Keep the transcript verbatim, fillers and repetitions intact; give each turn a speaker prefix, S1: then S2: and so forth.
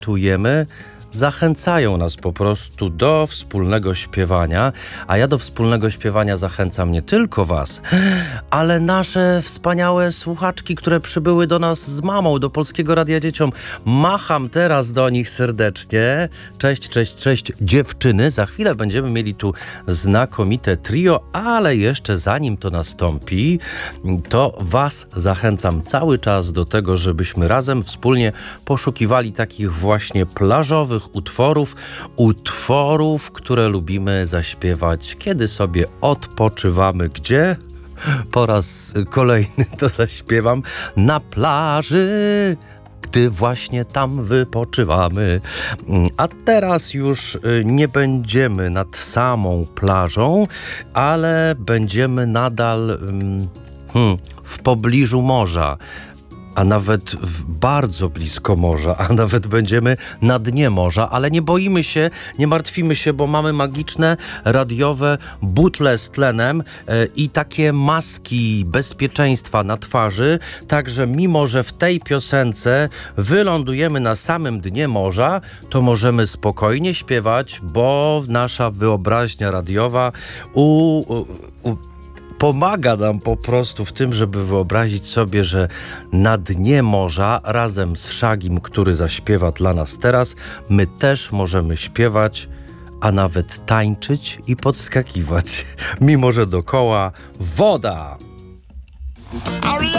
S1: tujemy, zachęcają nas po prostu do wspólnego śpiewania, a ja do wspólnego śpiewania zachęcam nie tylko was, ale nasze wspaniałe słuchaczki, które przybyły do nas z mamą, do Polskiego Radia Dzieciom. Macham teraz do nich serdecznie. Cześć, cześć, cześć dziewczyny. Za chwilę będziemy mieli tu znakomite trio, ale jeszcze zanim to nastąpi, to was zachęcam cały czas do tego, żebyśmy razem wspólnie poszukiwali takich właśnie plażowych utworów, utworów, które lubimy zaśpiewać, kiedy sobie odpoczywamy. Gdzie? Po raz kolejny to zaśpiewam. Na plaży, gdy właśnie tam wypoczywamy. A teraz już nie będziemy nad samą plażą, ale będziemy nadal hmm, w pobliżu morza. A nawet w bardzo blisko morza, a nawet będziemy na dnie morza, ale nie boimy się, nie martwimy się, bo mamy magiczne, radiowe butle z tlenem e, i takie maski bezpieczeństwa na twarzy, także mimo, że w tej piosence wylądujemy na samym dnie morza, to możemy spokojnie śpiewać, bo nasza wyobraźnia radiowa u, u, u pomaga nam po prostu w tym, żeby wyobrazić sobie, że na dnie morza razem z Shagim, który zaśpiewa dla nas teraz, my też możemy śpiewać, a nawet tańczyć i podskakiwać, mimo że dookoła woda.